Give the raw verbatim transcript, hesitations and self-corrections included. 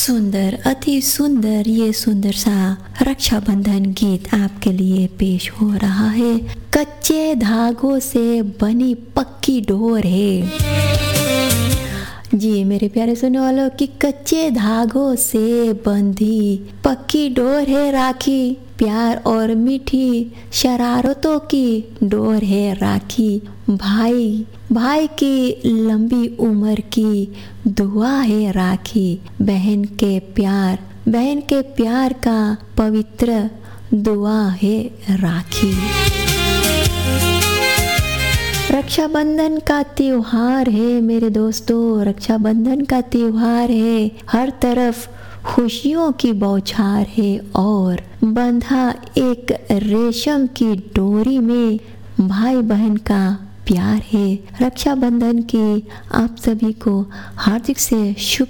सुंदर, अति सुंदर ये सुंदर सा रक्षाबंधन गीत आपके लिए पेश हो रहा है। कच्चे धागों से बनी पक्की डोर है। जी मेरे प्यारे सुनने वालों की कच्चे धागों से बंधी पक्की डोर है राखी, प्यार और मीठी शरारतों की डोर है राखी। भाई भाई की लंबी उम्र की दुआ है राखी, बहन के प्यार बहन के प्यार का पवित्र दुआ है राखी। रक्षाबंधन का त्योहार है मेरे दोस्तों, रक्षाबंधन का त्योहार है। हर तरफ खुशियों की बौछार है और बंधा एक रेशम की डोरी में भाई बहन का प्यार है। रक्षाबंधन की आप सभी को हार्दिक से शुभ